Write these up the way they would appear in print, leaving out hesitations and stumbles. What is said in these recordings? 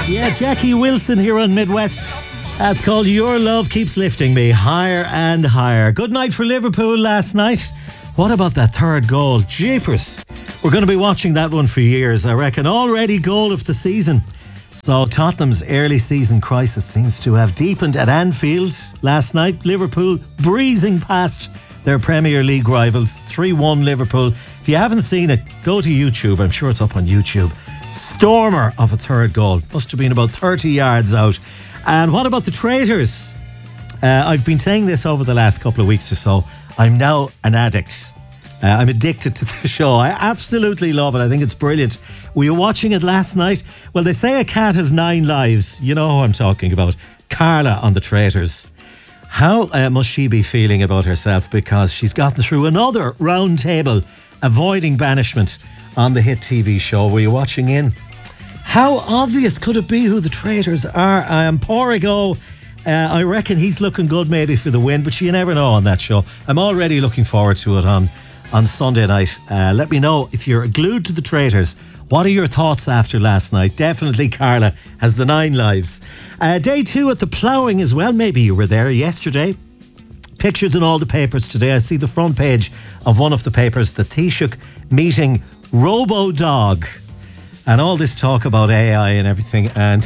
Yeah, Jackie Wilson here on Midwest. That's called Your Love Keeps Lifting Me Higher and Higher. Good night for Liverpool last night. What about that third goal? Jeepers. We're going to be watching that one for years, I reckon. Already goal of the season. So Tottenham's early season crisis seems to have deepened at Anfield last night. Liverpool breezing past their Premier League rivals. 3-1 Liverpool. If you haven't seen it, go to YouTube. I'm sure it's up on YouTube. Stormer of a third goal. Must have been about 30 yards out. And what about the traitors? I've been saying this over the last couple of weeks or so. I'm now an addict. I'm addicted to the show. I absolutely love it. I think it's brilliant. Were you watching it last night? Well, they say a cat has 9 lives. You know who I'm talking about. Carla on the Traitors. How must she be feeling about herself? Because she's gotten through another round table avoiding banishment on the hit TV show. Were you watching in? How obvious could it be who the traitors are? Porrigo, I reckon he's looking good maybe for the win, but you never know on that show. I'm already looking forward to it on Sunday night. Let me know if you're glued to the traitors. What are your thoughts after last night? Definitely Carla has the 9 lives. Day 2 at the ploughing as well. Maybe you were there yesterday. Pictures in all the papers today. I see the front page of one of the papers, the Taoiseach meeting Robo-Dog. And all this talk about AI and everything. And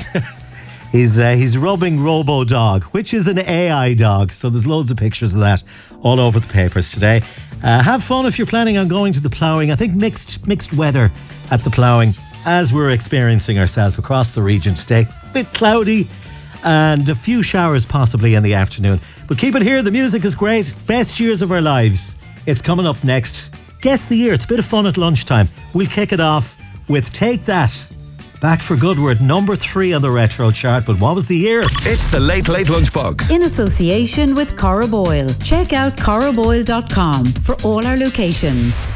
he's rubbing Robo-Dog, which is an AI dog. So there's loads of pictures of that all over the papers today. Have fun if you're planning on going to the ploughing. I think mixed weather at the ploughing as we're experiencing ourselves across the region today. A bit cloudy and a few showers possibly in the afternoon. But keep it here. The music is great. Best years of our lives. It's coming up next. Guess the year. It's a bit of fun at lunchtime. We'll kick it off with Take That. Back for good. We're at number 3 on the retro chart, but what was the year? It's the Late Late Lunchbox. In association with Corraboyle. Check out corraboyle.com for all our locations.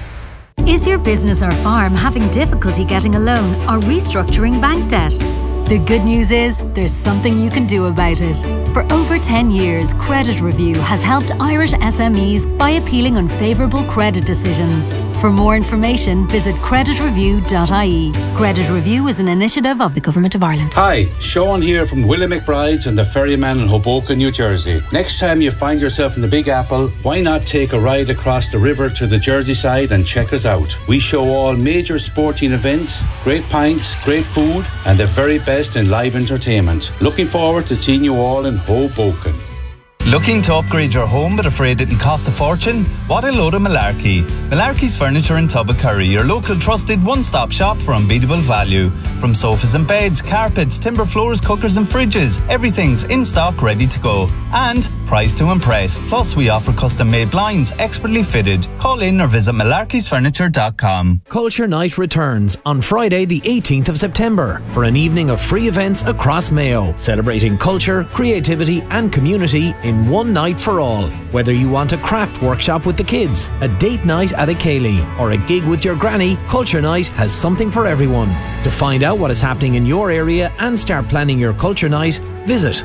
Is your business or farm having difficulty getting a loan or restructuring bank debt? The good news is there's something you can do about it. For over 10 years, Credit Review has helped Irish SMEs by appealing unfavourable credit decisions. For more information, visit creditreview.ie. Credit Review is an initiative of the Government of Ireland. Hi, Sean here from William McBride's and the Ferryman in Hoboken, New Jersey. Next time you find yourself in the Big Apple, why not take a ride across the river to the Jersey side and check us out? We show all major sporting events, great pints, great food, and the very best in live entertainment. Looking forward to seeing you all in Hoboken. Looking to upgrade your home but afraid it'll cost a fortune? What a load of malarkey. Malarkey's Furniture in Tubbacurry, your local trusted one-stop shop for unbeatable value. From sofas and beds, carpets, timber floors, cookers and fridges, everything's in stock ready to go. And price to impress. Plus we offer custom-made blinds, expertly fitted. Call in or visit malarkeysfurniture.com. Culture Night returns on Friday the 18th of September for an evening of free events across Mayo, celebrating culture, creativity and community in one night for all. Whether you want a craft workshop with the kids, a date night at a Ceilidh, or a gig with your granny, Culture Night has something for everyone. To find out what is happening in your area and start planning your Culture Night, visit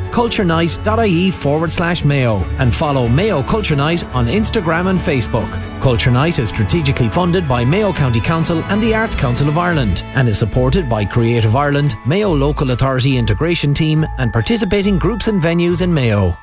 culturenight.ie/Mayo and follow Mayo Culture Night on Instagram and Facebook. Culture Night is strategically funded by Mayo County Council and the Arts Council of Ireland and is supported by Creative Ireland, Mayo Local Authority Integration Team and participating groups and venues in Mayo.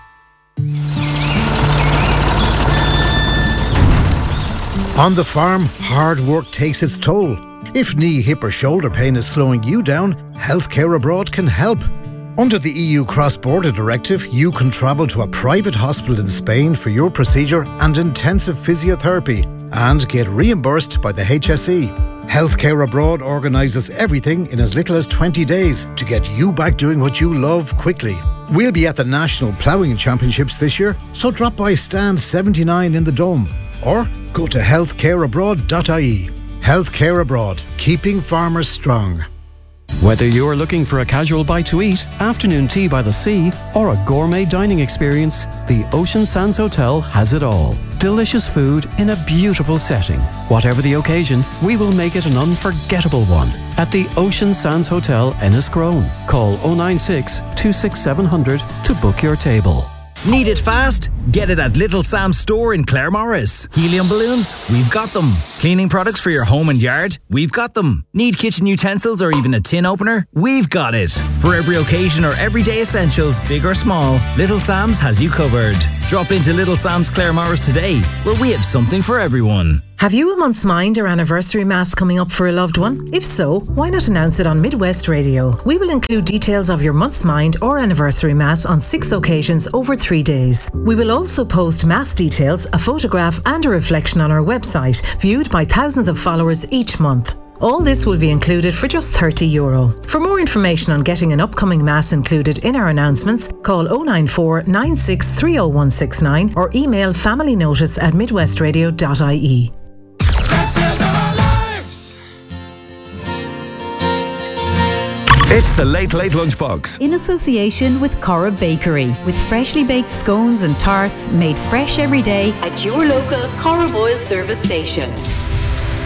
On the farm, hard work takes its toll. If knee, hip or shoulder pain is slowing you down, Healthcare Abroad can help. Under the EU Cross-Border Directive, you can travel to a private hospital in Spain for your procedure and intensive physiotherapy and get reimbursed by the HSE. Healthcare Abroad organises everything in as little as 20 days to get you back doing what you love quickly. We'll be at the National Ploughing Championships this year, so drop by stand 79 in the Dome or go to healthcareabroad.ie. Healthcare Abroad, keeping farmers strong. Whether you're looking for a casual bite to eat, afternoon tea by the sea, or a gourmet dining experience, the Ocean Sands Hotel has it all. Delicious food in a beautiful setting. Whatever the occasion, we will make it an unforgettable one. At the Ocean Sands Hotel, Enniscrone. Call 096 26700 to book your table. Need it fast? Get it at Little Sam's store in Claremorris. Helium balloons? We've got them. Cleaning products for your home and yard? We've got them. Need kitchen utensils or even a tin opener? We've got it. For every occasion or everyday essentials, big or small, Little Sam's has you covered. Drop into Little Sam's Claremorris today, where we have something for everyone. Have you a month's mind or anniversary mass coming up for a loved one? If so, why not announce it on Midwest Radio? We will include details of your month's mind or anniversary mass on 6 occasions over 3 days. We will also post mass details, a photograph and a reflection on our website, viewed by thousands of followers each month. All this will be included for just €30. For more information on getting an upcoming mass included in our announcements, call 094 96 30169 or email familynotice@midwestradio.ie. It's the Late Late Lunchbox. In association with Cora Bakery, with freshly baked scones and tarts made fresh every day at your local Cora Boyle service station.